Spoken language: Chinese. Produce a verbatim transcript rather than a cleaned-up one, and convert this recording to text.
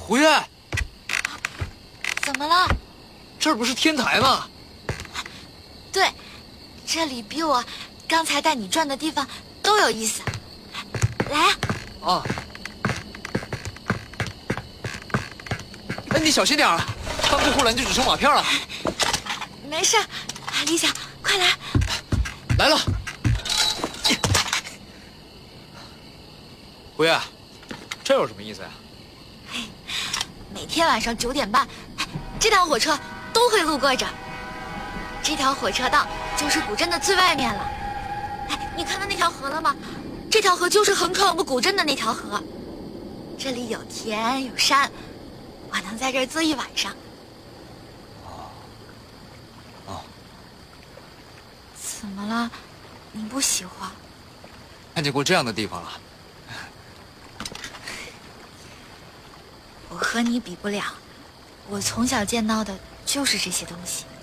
胡月， 怎么了？ 这儿不是天台吗？ 对，这里比我刚才带你转的地方都有意思。来啊！ 啊！哎，你小心点啊！翻过护栏就只剩瓦片了。 没事，李想，快来！ 来了。胡月，这有什么意思呀？ 每天晚上九点半，这趟火车都会路过这儿。这条火车道就是古镇的最外面了。哎，你看到那条河了吗？这条河就是横穿我们古镇的那条河。这里有田有山，我能在这儿坐一晚上。 哦。哦。 怎么了？你不喜欢？ 看见过这样的地方了。 我和你比不了，我从小见到的就是这些东西。